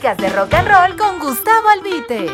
Crónicas de Rock and Roll con Gustavo Albite.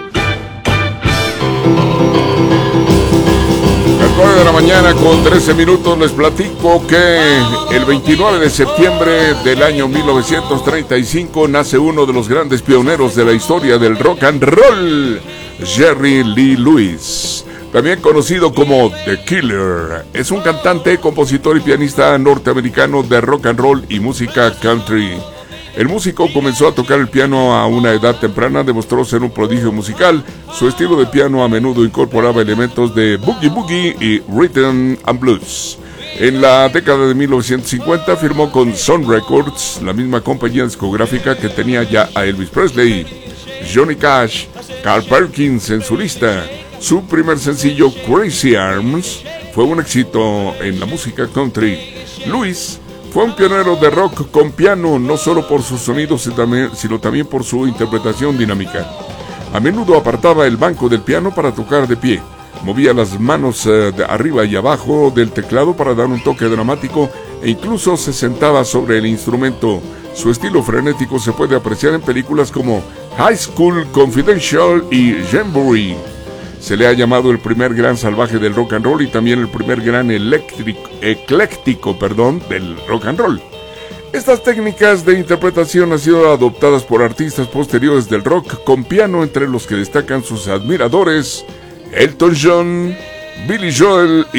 A las 9 de la mañana con 13 minutos les platico que el 29 de septiembre del año 1935 nace uno de los grandes pioneros de la historia del rock and roll, Jerry Lee Lewis, también conocido como The Killer. Es un cantante, compositor y pianista norteamericano de rock and roll y música country. El músico comenzó a tocar el piano a una edad temprana, demostró ser un prodigio musical. Su estilo de piano a menudo incorporaba elementos de boogie boogie y rhythm and blues. En la década de 1950 firmó con Sun Records, la misma compañía discográfica que tenía ya a Elvis Presley, Johnny Cash, Carl Perkins en su lista. Su primer sencillo, Crazy Arms, fue un éxito en la música country. Lewis fue un pionero de rock con piano, no solo por sus sonidos, sino también por su interpretación dinámica. A menudo apartaba el banco del piano para tocar de pie. Movía las manos de arriba y abajo del teclado para dar un toque dramático e incluso se sentaba sobre el instrumento. Su estilo frenético se puede apreciar en películas como High School Confidential y Jamboree. Se le ha llamado el primer gran salvaje del rock and roll y también el primer gran ecléctico del rock and roll. Estas técnicas de interpretación han sido adoptadas por artistas posteriores del rock con piano, entre los que destacan sus admiradores Elton John, Billy Joel y